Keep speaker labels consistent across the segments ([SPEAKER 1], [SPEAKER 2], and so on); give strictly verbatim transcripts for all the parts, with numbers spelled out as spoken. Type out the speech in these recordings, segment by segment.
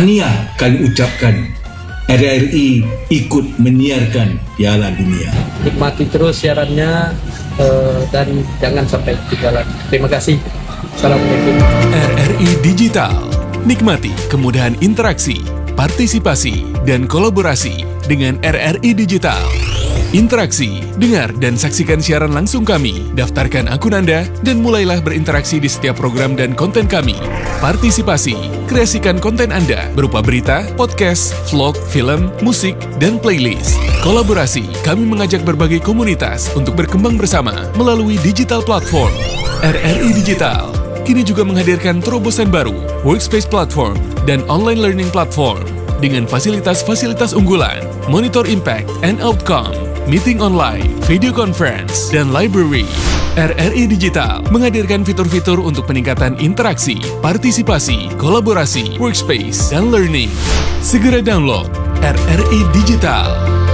[SPEAKER 1] tahniah kami ucapkan. R R I ikut menyiarkan Piala Dunia.
[SPEAKER 2] Nikmati terus siarannya uh, dan jangan sampai ketinggalan. Terima kasih. Assalamualaikum.
[SPEAKER 3] R R I Digital. Nikmati kemudahan interaksi, partisipasi, dan kolaborasi dengan R R I Digital. Interaksi, dengar dan saksikan siaran langsung kami, daftarkan akun Anda, dan mulailah berinteraksi di setiap program dan konten kami. Partisipasi, kreasikan konten Anda berupa berita, podcast, vlog, film, musik, dan playlist. Kolaborasi, kami mengajak berbagai komunitas untuk berkembang bersama melalui digital platform. R R I Digital kini juga menghadirkan terobosan baru, workspace platform, dan online learning platform dengan fasilitas-fasilitas unggulan, monitor impact and outcome, meeting online, video conference, dan library. R R I Digital menghadirkan fitur-fitur untuk peningkatan interaksi, partisipasi, kolaborasi, workspace, dan learning. Segera download R R I Digital.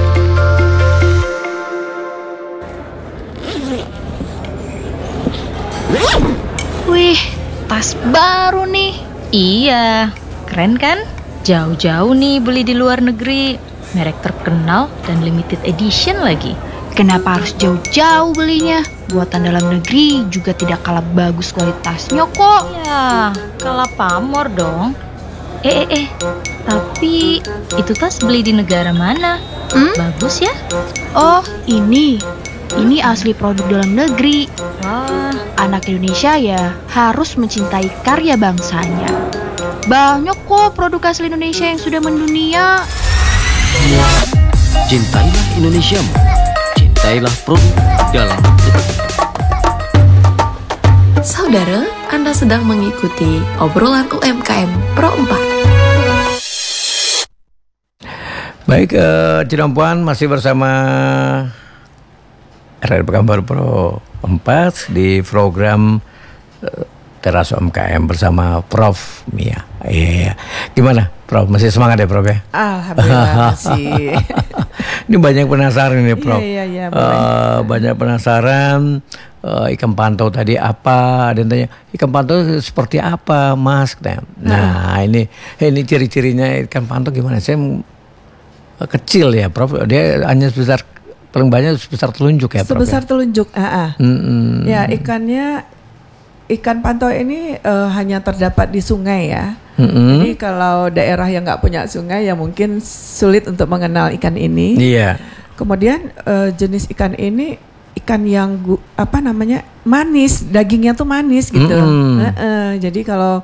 [SPEAKER 4] Wih, tas baru nih.
[SPEAKER 5] Iya, keren kan? Jauh-jauh nih beli di luar negeri. Merek terkenal dan limited edition lagi.
[SPEAKER 4] Kenapa harus jauh-jauh belinya? Buatan dalam negeri juga tidak kalah bagus kualitasnya kok.
[SPEAKER 5] Ya, kalah pamor dong. Eh, eh, eh. Tapi itu tas beli di negara mana?
[SPEAKER 4] Hmm?
[SPEAKER 5] Bagus ya?
[SPEAKER 4] Oh, ini. Ini asli produk dalam negeri.
[SPEAKER 5] Wah,
[SPEAKER 4] anak Indonesia ya harus mencintai karya bangsanya. Banyak kok produk asli Indonesia yang sudah mendunia.
[SPEAKER 6] Cintailah Indonesiamu. Cintailah produk dalam negeri.
[SPEAKER 7] Saudara, Anda sedang mengikuti obrolan U M K M Pro empat.
[SPEAKER 8] Baik, uh, Cinompuan masih bersama R R I Pekanbaru Pro empat di program uh, Teras U M K M bersama Prof Mia. Iya, yeah. Gimana, Prof? Masih semangat ya, Prof ya?
[SPEAKER 9] Alhamdulillah masih.
[SPEAKER 8] Ini banyak penasaran nih, Prof.
[SPEAKER 9] Iya, iya, iya.
[SPEAKER 8] Uh, banyak penasaran. Uh, ikan pantau tadi apa? Ada yang tanya ikan pantau seperti apa, Mas? Nah, nah ini ini ciri-cirinya ikan pantau gimana? Saya uh, kecil ya, Prof. Dia hanya sebesar paling banyak sebesar telunjuk ya, Prof.
[SPEAKER 9] Sebesar
[SPEAKER 8] ya?
[SPEAKER 9] telunjuk, ah.
[SPEAKER 8] Mm-hmm.
[SPEAKER 9] Ya, ikannya ikan pantau ini uh, hanya terdapat di sungai ya.
[SPEAKER 8] Mm-hmm.
[SPEAKER 9] Jadi kalau daerah yang nggak punya sungai ya mungkin sulit untuk mengenal ikan ini.
[SPEAKER 8] Iya.
[SPEAKER 9] Kemudian uh, jenis ikan ini ikan yang gu, apa namanya manis, dagingnya tuh manis gitu.
[SPEAKER 8] Mm-hmm.
[SPEAKER 9] Uh, uh, jadi kalau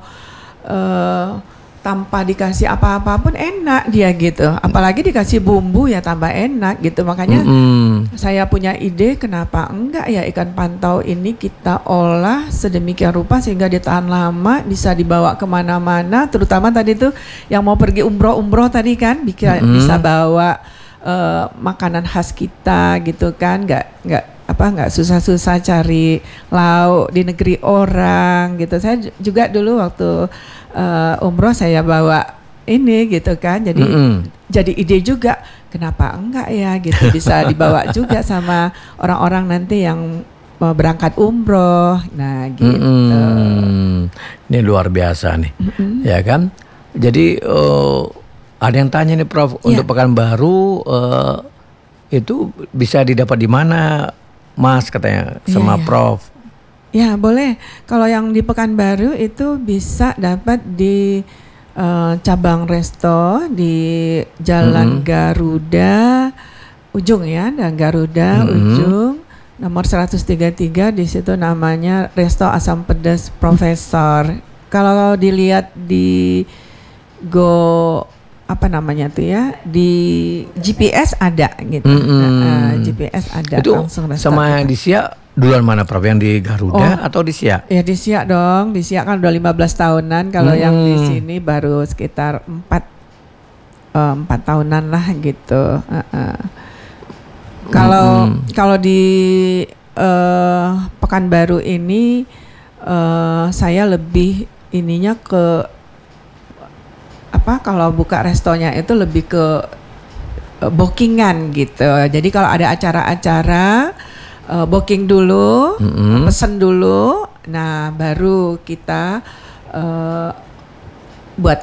[SPEAKER 9] uh, tanpa dikasih apa-apa pun enak dia gitu. Apalagi dikasih bumbu ya tambah enak gitu. Makanya
[SPEAKER 8] mm-hmm.
[SPEAKER 9] saya punya ide kenapa enggak ya ikan pantau ini kita olah sedemikian rupa sehingga dia tahan lama, bisa dibawa kemana-mana. Terutama tadi tuh yang mau pergi umroh-umroh tadi kan bisa,
[SPEAKER 8] mm-hmm.
[SPEAKER 9] bisa bawa uh, makanan khas kita gitu kan. Nggak nggak apa nggak susah-susah cari lauk di negeri orang gitu. Saya juga dulu waktu uh, umroh saya bawa ini gitu kan. Jadi mm-hmm. jadi ide juga kenapa enggak ya gitu bisa dibawa juga sama orang-orang nanti yang mau berangkat umroh. Nah gitu.
[SPEAKER 8] Mm-hmm. Ini luar biasa nih, mm-hmm. ya kan? Jadi uh, ada yang tanya nih, Prof, yeah. untuk Pekanbaru uh, itu bisa didapat di mana, Mas, katanya sama yeah, yeah. Prof.
[SPEAKER 9] Ya boleh. Kalau yang di Pekanbaru itu bisa dapat di uh, cabang resto di Jalan mm-hmm. Garuda Ujung ya, dan Garuda mm-hmm. Ujung nomor seratus tiga puluh tiga. Di situ namanya Resto Asam Pedas Profesor. Kalau dilihat di Go apa namanya tuh ya, di G P S ada gitu. Mm-hmm. uh, G P S ada
[SPEAKER 8] itu
[SPEAKER 9] langsung
[SPEAKER 8] sama kita. Di Siak duluan mana, Prof? Yang di Garuda oh, atau di Siak?
[SPEAKER 9] Ya di Siak dong. Di Siak kan udah lima belas tahunan. Kalau mm. yang di sini baru sekitar empat uh, empat tahunan lah gitu. Uh-uh. Kalau mm. kalau di uh, Pekanbaru ini uh, saya lebih ininya ke apa, kalau buka restonya itu lebih ke uh, bookingan gitu. Jadi kalau ada acara-acara uh, booking dulu, mm-hmm. pesen dulu, nah baru kita uh, buat